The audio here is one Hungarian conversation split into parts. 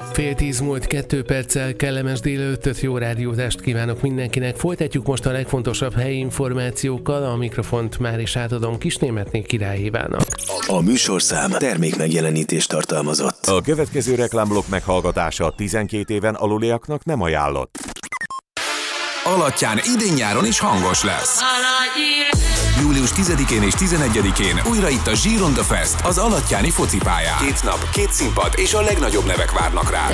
9:30 múlt 2 perccel, kellemes délelőttöt, jó rádiózást kívánok mindenkinek. Folytatjuk most a legfontosabb helyi információkkal, a mikrofont már is átadom Kisnémetné Király Évának. A műsorszám termékmegjelenítést tartalmazott. A következő reklámblokk meghallgatása 12 éven aluliaknak nem ajánlott. Alattyán idén-nyáron is hangos lesz. Július 10-én és 11-én újra itt a Gironda Fest, az alattyáni focipályán. 2 nap, 2 színpad és a legnagyobb nevek várnak rá.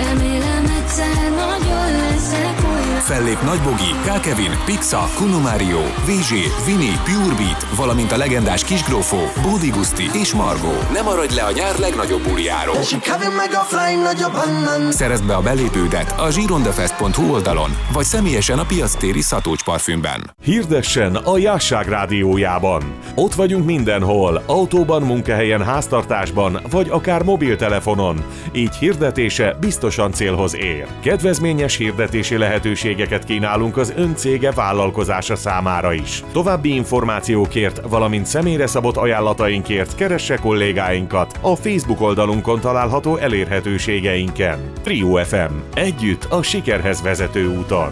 Fellép Nagy Bogi, K. Kevin, Pixa, Kuno Mario, VG, Vini, Pure Beat, valamint a legendás Kisgrófó, Bódi Guszti és Margó. Ne maradj le a nyár legnagyobb bulijáról. Szerezd be a belépődet a girondafest.hu oldalon, vagy személyesen a piactéri Szatócs parfümben. Hirdessen a Jásság rádiójában. Ott vagyunk mindenhol, autóban, munkahelyen, háztartásban, vagy akár mobiltelefonon. Így hirdetése biztosan célhoz ér. Kedvezményes hirdetési lehetőségeket kínálunk az ön cége vállalkozása számára is. További információkért, valamint személyre szabott ajánlatainkért keresse kollégáinkat a Facebook oldalunkon található elérhetőségeinken. Trio FM. Együtt a sikerhez vezető úton.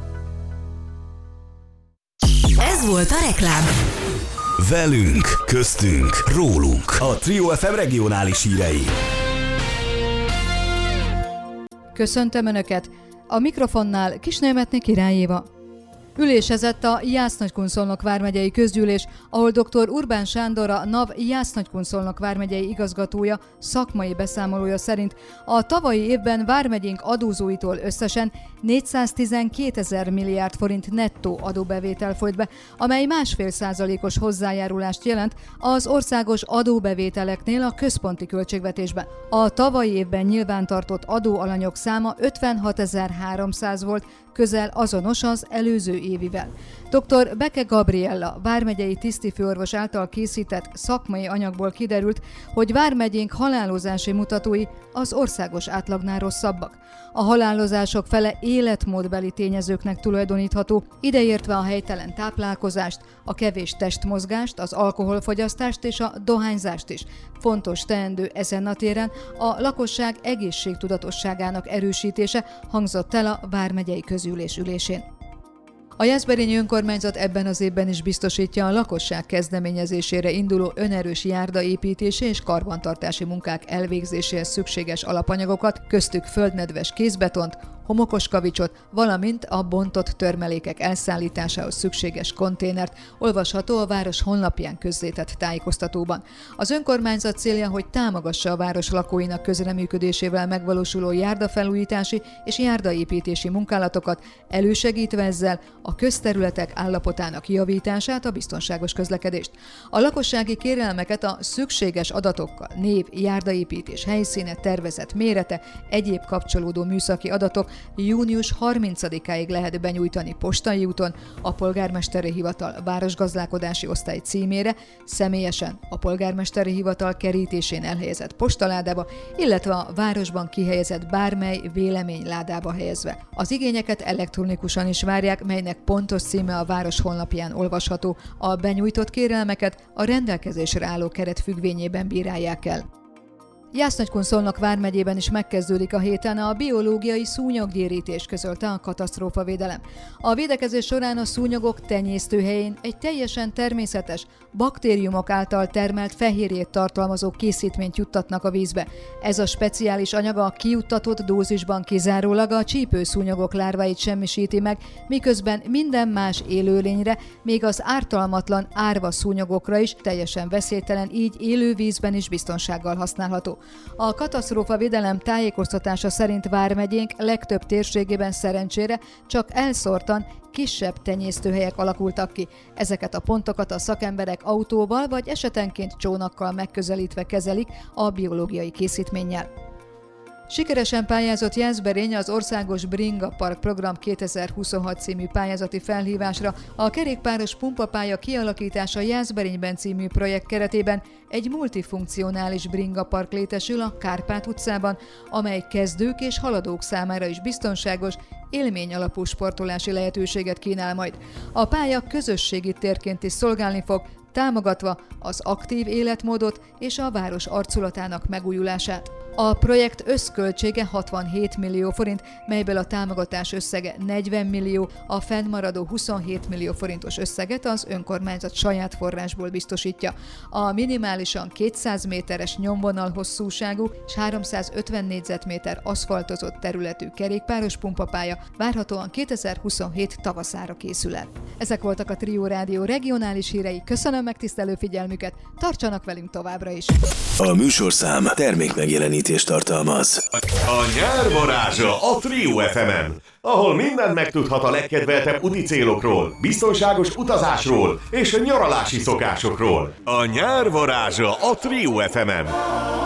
Ez volt a reklám. Velünk, köztünk, rólunk. A Trio FM regionális hírei. Köszöntöm Önöket! A mikrofonnál Kisnémetné Király Éva. Ülésezett a Jász-Nagykun-Szolnok vármegyei közgyűlés, ahol dr. Urbán Sándor, a NAV Jász-Nagykun-Szolnok vármegyei igazgatója szakmai beszámolója szerint a tavalyi évben vármegyénk adózóitól összesen 412 000 milliárd forint nettó adóbevétel folyt be, amely 1,5%-os hozzájárulást jelent az országos adóbevételeknél a központi költségvetésben. A tavalyi évben nyilvántartott adóalanyok száma 56 300 volt, közel azonos az előző évivel. Dr. Beke Gabriella, vármegyei tisztifőorvos által készített szakmai anyagból kiderült, hogy vármegyénk halálozási mutatói az országos átlagnál rosszabbak. A halálozások fele életmódbeli tényezőknek tulajdonítható, ideértve a helytelen táplálkozást, a kevés testmozgást, az alkoholfogyasztást és a dohányzást is. Fontos teendő ezen a téren a lakosság egészségtudatosságának erősítése, hangzott el a vármegyei közgyűlés ülésén. A Jászberényi önkormányzat ebben az évben is biztosítja a lakosság kezdeményezésére induló önerős járdaépítési és karbantartási munkák elvégzéséhez szükséges alapanyagokat, köztük földnedves kézbetont, homokos kavicsot, valamint a bontott törmelékek elszállításához szükséges konténert, olvasható a város honlapján közzétett tájékoztatóban. Az önkormányzat célja, hogy támogassa a város lakóinak közreműködésével megvalósuló járdafelújítási és járdaépítési munkálatokat, elősegítve ezzel a közterületek állapotának javítását, a biztonságos közlekedést. A lakossági kérelmeket a szükséges adatokkal, név, járdaépítés helyszíne, tervezett mérete, egyéb kapcsolódó műszaki adatok június 30-áig lehet benyújtani postai úton, a polgármesteri hivatal városgazdálkodási osztály címére, személyesen a polgármesteri hivatal kerítésén elhelyezett postaládába, illetve a városban kihelyezett bármely véleményládába helyezve. Az igényeket elektronikusan is várják, melynek pontos címe a város honlapján olvasható. A benyújtott kérelmeket a rendelkezésre álló keret függvényében bírálják el. Jász-Nagykun-Szolnok vármegyében is megkezdődik a héten a biológiai szúnyoggyérítés, közölte a katasztrófavédelem. A védekezés során a szúnyogok tenyésztőhelyén egy teljesen természetes, baktériumok által termelt fehérjét tartalmazó készítményt juttatnak a vízbe. Ez a speciális anyag a kijuttatott dózisban kizárólag a csípőszúnyogok lárváit semmisíti meg, miközben minden más élőlényre, még az ártalmatlan árva szúnyogokra is teljesen veszélytelen, így élő vízben is biztonsággal használható. A katasztrófavédelem tájékoztatása szerint vármegyénk legtöbb térségében szerencsére csak elszórtan kisebb tenyésztőhelyek alakultak ki. Ezeket a pontokat a szakemberek autóval vagy esetenként csónakkal megközelítve kezelik a biológiai készítménnyel. Sikeresen pályázott Jászberény az Országos Bringa Park Program 2026 című pályázati felhívásra. A kerékpáros pumpapálya kialakítása Jászberényben című projekt keretében egy multifunkcionális bringapark létesül a Kárpát utcában, amely kezdők és haladók számára is biztonságos, élményalapú sportolási lehetőséget kínál majd. A pálya közösségi térként is szolgálni fog, támogatva az aktív életmódot és a város arculatának megújulását. A projekt összköltsége 67 millió forint, melyből a támogatás összege 40 millió, a fennmaradó 27 millió forintos összeget az önkormányzat saját forrásból biztosítja. A minimálisan 200 méteres nyomvonal hosszúságú és 350 négyzetméter aszfaltozott területű kerékpáros pumpapálya várhatóan 2027 tavaszára készül el. Ezek voltak a Trio Rádió regionális hírei. Köszönöm megtisztelő figyelmüket, tartsanak velünk továbbra is! A műsorszám termékmegjelenítést tartalmaz. A nyár varázsa a Trio FM-en, ahol mindent megtudhat a legkedveltebb úti célokról, biztonságos utazásról és a nyaralási szokásokról. A nyár varázsa a Trio FM-en.